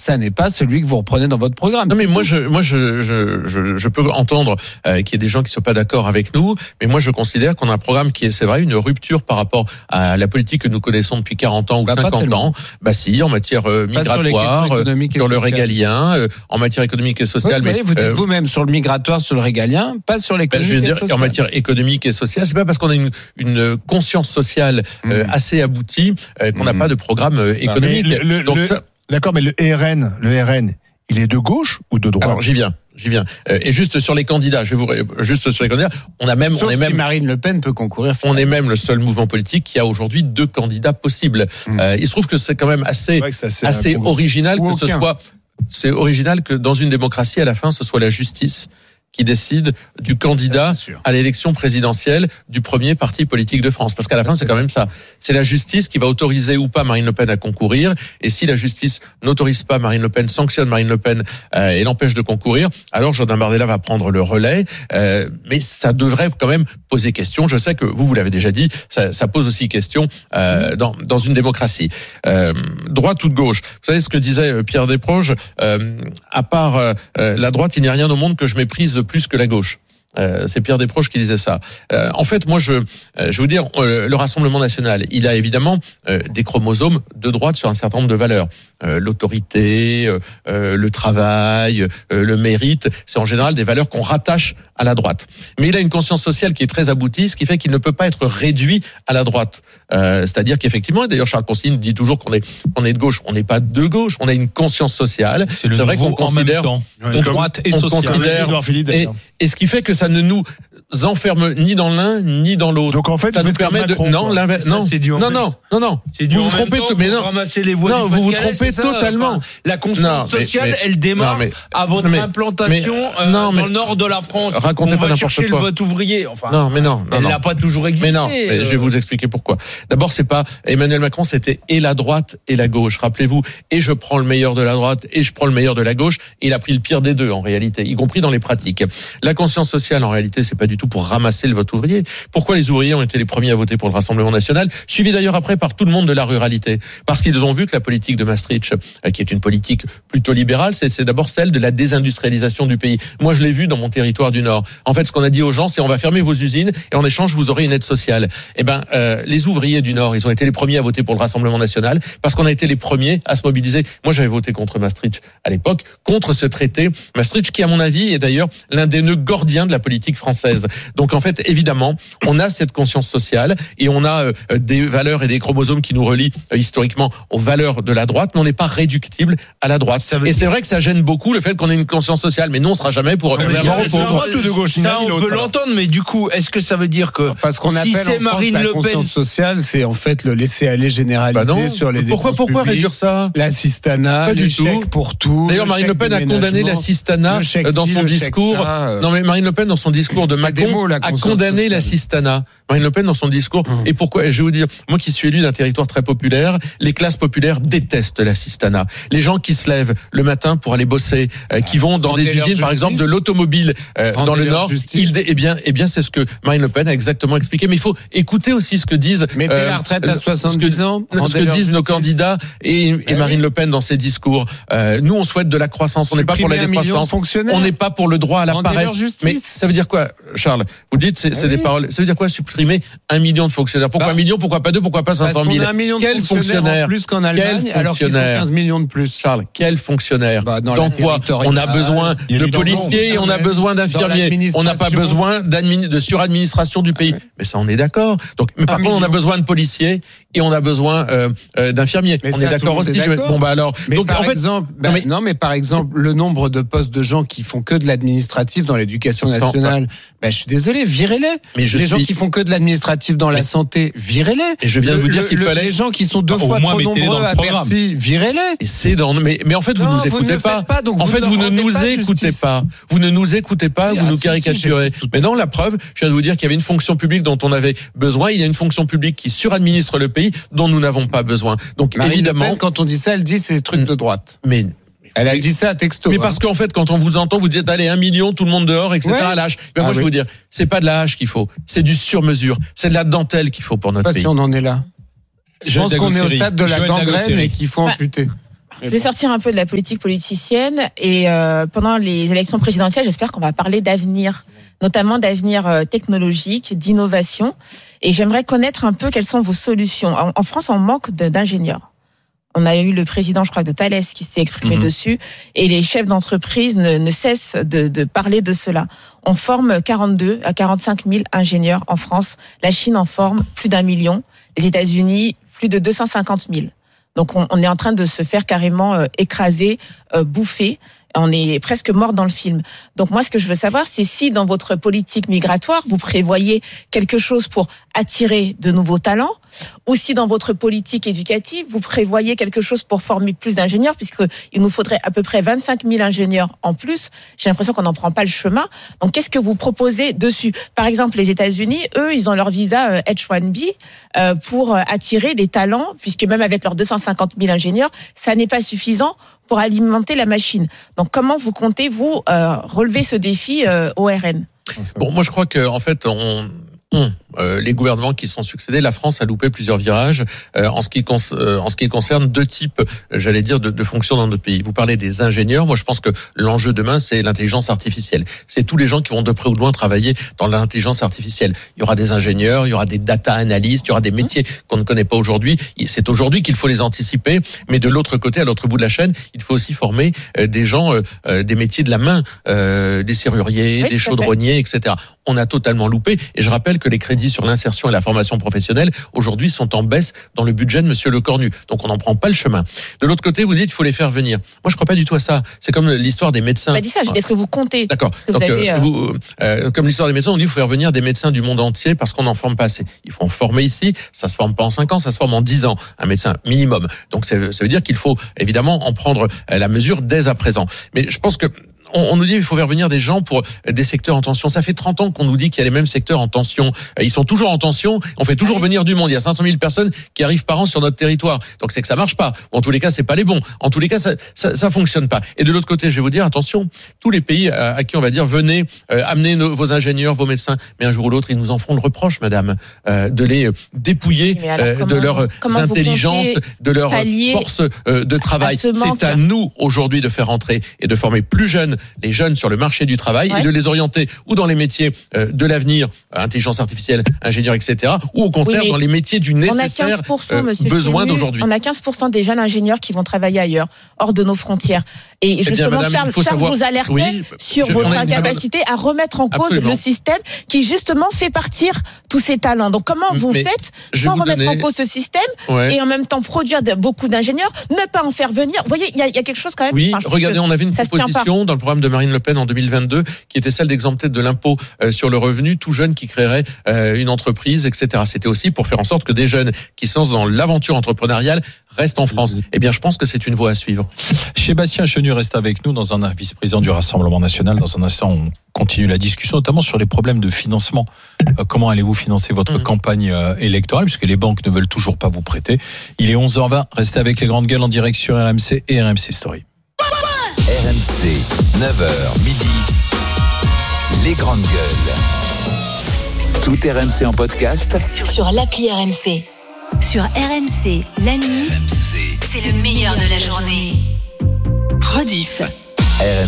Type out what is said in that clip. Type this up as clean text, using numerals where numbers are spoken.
ça n'est pas celui que vous reprenez dans votre programme. Non, mais moi, je peux entendre qu'il y ait des gens qui ne sont pas d'accord avec nous, mais moi, je considère qu'on a un programme qui est, c'est vrai, une rupture par rapport à la politique que nous connaissons depuis 40 ans ou 50 ans. Bah si, en matière migratoire, sur le régalien, en matière économique et sociale. Oui, mais vous dites vous-même sur le migratoire, sur le régalien, pas sur l'économique et sociale. En matière économique et sociale, c'est pas parce qu'on a une conscience sociale assez aboutie qu'on n'a pas de programme économique. D'accord, mais le RN, il est de gauche ou de droite? Alors j'y viens. Et juste sur les candidats, on a même, si Marine Le Pen peut concourir. On est même le seul mouvement politique qui a aujourd'hui 2 candidats possibles. Il se trouve que c'est quand même assez original que ce soit. C'est original que dans une démocratie, à la fin, ce soit la justice qui décide du candidat à l'élection présidentielle du premier parti politique de France. Parce qu'à la fin, c'est quand même ça. C'est la justice qui va autoriser ou pas Marine Le Pen à concourir. Et si la justice n'autorise pas Marine Le Pen, sanctionne Marine Le Pen et l'empêche de concourir, alors Jordan Bardella va prendre le relais. Mais ça devrait quand même poser question. Je sais que vous l'avez déjà dit, ça pose aussi question dans une démocratie. Droite ou de gauche? Vous savez ce que disait Pierre Desproges, à part la droite, il n'y a rien au monde que je méprise plus que la gauche. C'est Pierre Desproges qui disait ça. En fait, moi, je vais vous dire, le Rassemblement national, il a évidemment des chromosomes de droite sur un certain nombre de valeurs. L'autorité, le travail, le mérite, c'est en général des valeurs qu'on rattache à la droite. Mais il a une conscience sociale qui est très aboutie, ce qui fait qu'il ne peut pas être réduit à la droite. C'est-à-dire qu'effectivement, et d'ailleurs Charles Consigny dit toujours qu'on est de gauche. On n'est pas de gauche, on a une conscience sociale. C'est vrai qu'on considère de droite et sociale. Et ce qui fait que ça ne nous enferme ni dans l'un ni dans l'autre. Donc en fait, ça nous permet de non. C'est du vous vous trompez mais non. Ramasser les voix vous vous trompez totalement. Enfin, la conscience sociale, elle démarre à votre implantation dans le nord de la France. Racontez pas n'importe chercher quoi. Le vote ouvrier. Enfin, non. Elle n'a pas toujours existé. Mais je vais vous expliquer pourquoi. D'abord, c'est pas Emmanuel Macron, c'était et la droite et la gauche. Rappelez-vous, et je prends le meilleur de la droite et je prends le meilleur de la gauche. Et il a pris le pire des deux en réalité, y compris dans les pratiques. La conscience sociale, en réalité, c'est pas du tout pour ramasser le vote ouvrier. Pourquoi les ouvriers ont été les premiers à voter pour le Rassemblement national, suivi d'ailleurs après par tout le monde de la ruralité? Parce qu'ils ont vu que la politique de Maastricht, qui est une politique plutôt libérale, c'est d'abord celle de la désindustrialisation du pays. Moi, je l'ai vu dans mon territoire du Nord. En fait, ce qu'on a dit aux gens, c'est on va fermer vos usines et en échange, vous aurez une aide sociale. Les ouvriers du Nord, ils ont été les premiers à voter pour le Rassemblement national parce qu'on a été les premiers à se mobiliser. Moi, j'avais voté contre Maastricht à l'époque, contre ce traité Maastricht qui, à mon avis, est d'ailleurs l'un des nœuds gordiens de la politique française. Donc, en fait, évidemment, on a cette conscience sociale et on a des valeurs et des chromosomes qui nous relient historiquement aux valeurs de la droite, mais on n'est pas réductible à la droite. Et c'est vrai que ça gêne beaucoup le fait qu'on ait une conscience sociale, mais nous, on sera jamais pour droite ou de gauche. Ça, on peut l'entendre, mais du coup, est-ce que ça veut dire que si c'est Marine Le Pen, la conscience sociale, c'est en fait le laisser-aller généralisé sur les dépenses publiques. Pourquoi réduire ça? L'assistanat, les chèques pour tout. D'ailleurs, Marine Le Pen a condamné l'assistanat dans son discours. Non, mais Marine Le Pen, dans son discours de Macron, a condamné l'assistanat. Marine Le Pen, dans son discours. Et pourquoi? Je vais vous dire, moi qui suis élu d'un territoire très populaire, les classes populaires détestent l'assistanat. Les gens qui se lèvent le matin pour aller bosser, qui vont dans des usines, par exemple, de l'automobile dans le Nord, eh bien, c'est ce que Marine Le Pen a exactement expliqué. Mais il faut écouter aussi ce que disent mettez la retraite à 70 ans, ce que disent nos candidats et Marine Le Pen dans ses discours. Nous, on souhaite de la croissance. On n'est pas pour la décroissance. On n'est pas pour le droit à la paresse. Mais ça veut dire quoi, Charles? Vous dites, c'est des paroles. Ça veut dire quoi, supprimer 1 million de fonctionnaires? Pourquoi 1 million? Pourquoi pas 2? Pourquoi pas 500 000? Quel fonctionnaire plus qu'en Allemagne, alors qu'ils sont 15 millions de plus. Charles, quel fonctionnaire? Dans quoi? On a besoin de policiers et on a besoin d'infirmiers. On n'a pas besoin de suradministration du pays. Mais ça, on est d'accord. Donc, mais par contre, on a besoin de policiers et on a besoin d'infirmiers. On est d'accord aussi. Bon, bah alors. Donc, par exemple, le nombre de postes de gens qui font que de l'administratif dans l'éducation nationale, je suis désolé, virez-les. Les gens qui font que de l'administratif dans la santé, virez-les. Et je viens de vous dire qu'il fallait. Les gens qui sont 2 fois trop nombreux à Bercy, virez-les. Mais en fait, vous ne nous écoutez pas. En fait, vous ne nous écoutez pas. Vous ne nous écoutez pas, vous nous caricaturez. Mais non, la preuve, je viens de vous dire qu'il y avait une fonction publique dont on avait besoin. Il y a une fonction publique qui suradministre le pays dont nous n'avons pas besoin. Donc, évidemment. Le Pen, quand on dit ça, elle dit c'est des trucs de droite. Mais. Elle a dit ça à texto. Mais parce qu'en fait, quand on vous entend, vous dites, allez, 1 million, tout le monde dehors, etc. à la hache. Moi, je vais vous dire, c'est pas de la hache qu'il faut. C'est du sur-mesure. C'est de la dentelle qu'il faut pour notre pays. Je sais pas si on en est là. Je pense qu'on est au stade de la gangrène et qu'il faut amputer. Je vais sortir un peu de la politique politicienne et pendant les élections présidentielles, j'espère qu'on va parler d'avenir, notamment d'avenir technologique, d'innovation. Et j'aimerais connaître un peu quelles sont vos solutions. En France, on manque d'ingénieurs. On a eu le président, je crois, de Thales qui s'est exprimé dessus, et les chefs d'entreprise ne cessent de parler de cela. On forme 42 à 45 000 ingénieurs en France. La Chine en forme plus d'1 million. Les États-Unis, plus de 250 000. Donc on est en train de se faire carrément écraser, bouffer. On est presque mort dans le film. Donc moi, ce que je veux savoir, c'est si dans votre politique migratoire, vous prévoyez quelque chose pour attirer de nouveaux talents, ou si dans votre politique éducative, vous prévoyez quelque chose pour former plus d'ingénieurs, puisqu'il nous faudrait à peu près 25 000 ingénieurs en plus. J'ai l'impression qu'on n'en prend pas le chemin. Donc qu'est-ce que vous proposez dessus ? Par exemple, les États-Unis, eux, ils ont leur visa H-1B pour attirer des talents, puisque même avec leurs 250 000 ingénieurs, ça n'est pas suffisant pour alimenter la machine. Donc, comment vous comptez, vous, relever ce défi au RN ? Bon, moi, je crois que, en fait, les gouvernements qui sont succédés, la France a loupé plusieurs virages en ce qui concerne deux types, j'allais dire, de fonctions dans notre pays. Vous parlez des ingénieurs. Moi, je pense que l'enjeu demain, c'est l'intelligence artificielle. C'est tous les gens qui vont de près ou de loin travailler dans l'intelligence artificielle. Il y aura des ingénieurs, il y aura des data analystes, il y aura des métiers qu'on ne connaît pas aujourd'hui. C'est aujourd'hui qu'il faut les anticiper. Mais de l'autre côté, à l'autre bout de la chaîne, il faut aussi former des gens, des métiers de la main, des serruriers, des chaudronniers, etc. On a totalement loupé. Et je rappelle que les crédits sur l'insertion et la formation professionnelle, aujourd'hui, sont en baisse dans le budget de Monsieur Lecornu. Donc, on n'en prend pas le chemin. De l'autre côté, vous dites qu'il faut les faire venir. Moi, je crois pas du tout à ça. C'est comme l'histoire des médecins. Bah, dis ça, est-ce que vous comptez ? D'accord. Donc, comme l'histoire des médecins, on dit qu'il faut faire venir des médecins du monde entier parce qu'on n'en forme pas assez. Il faut en former ici. Ça se forme pas en 5 ans, ça se forme en 10 ans. Un médecin minimum. Donc, ça veut dire qu'il faut évidemment en prendre la mesure dès à présent. Mais je pense que on nous dit qu'il faut faire venir des gens pour des secteurs en tension. Ça fait 30 ans qu'on nous dit qu'il y a les mêmes secteurs en tension. Ils sont toujours en tension. On fait toujours venir du monde. Il y a 500 000 personnes qui arrivent par an sur notre territoire. Donc c'est que ça marche pas. Ou en tous les cas, c'est pas les bons. En tous les cas, ça fonctionne pas. Et de l'autre côté, je vais vous dire, attention, tous les pays à qui on va dire, venez, amenez vos ingénieurs, vos médecins. Mais un jour ou l'autre, ils nous en feront le reproche, madame, de les dépouiller de leur intelligence, de leur force de travail. C'est à nous aujourd'hui de faire entrer et de former plus jeunes les jeunes sur le marché du travail et de les orienter ou dans les métiers de l'avenir, intelligence artificielle, ingénieur, etc., ou au contraire dans les métiers du nécessaire besoin d'aujourd'hui. On a 15% des jeunes ingénieurs qui vont travailler ailleurs, hors de nos frontières. Et justement, Charles vous alertait sur votre incapacité à remettre en cause le système qui justement fait partir tous ces talents. Donc comment vous faites sans remettre en cause ce système et en même temps produire beaucoup d'ingénieurs, ne pas en faire venir ? Vous voyez, il y a quelque chose quand même. Oui, regardez, on avait une proposition dans le programme de Marine Le Pen en 2022 qui était celle d'exempter de l'impôt sur le revenu tout jeune qui créerait une entreprise, etc. C'était aussi pour faire en sorte que des jeunes qui se lancent dans l'aventure entrepreneuriale restent en France. Eh bien, je pense que c'est une voie à suivre. Sébastien Chenu reste avec nous, dans un vice-président du Rassemblement national. Dans un instant, on continue la discussion, notamment sur les problèmes de financement. Comment allez-vous financer votre campagne électorale, puisque les banques ne veulent toujours pas vous prêter. Il est 11h20. Restez avec les grandes gueules en direct sur RMC et RMC Story. RMC, 9h midi, les grandes gueules. Tout RMC en podcast sur l'appli RMC. Sur RMC, la nuit, c'est le meilleur de la journée. Rediff. RMC.